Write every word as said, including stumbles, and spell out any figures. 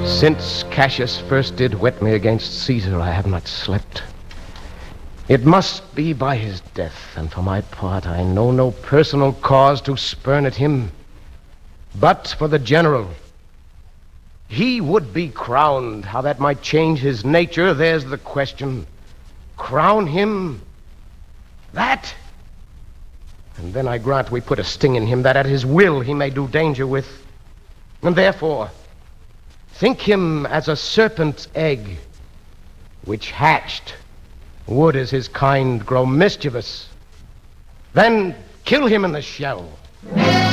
Since Cassius first did whet me against Caesar, I have not slept. It must be by his death, and for my part, I know no personal cause to spurn at him. But for the general, he would be crowned. How that might change his nature, there's the question. Crown him? That? And then I grant we put a sting in him that at his will he may do danger with. And therefore, think him as a serpent's egg, which hatched would as his kind grow mischievous. Then kill him in the shell.